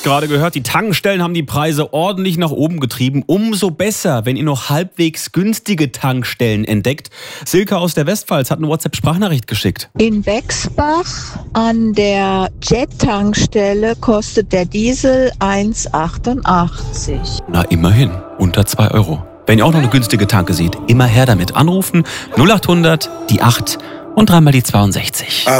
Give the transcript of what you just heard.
gerade gehört, die Tankstellen haben die Preise ordentlich nach oben getrieben. Umso besser, wenn ihr noch halbwegs günstige Tankstellen entdeckt. Silke aus der Westpfalz hat eine WhatsApp-Sprachnachricht geschickt. In Wexbach an der Jet-Tankstelle kostet der Diesel 1,88. Na, immerhin. Unter 2 Euro. Wenn ihr auch noch eine günstige Tanke seht, immer her damit. Anrufen 0800 die 8 und dreimal die 62.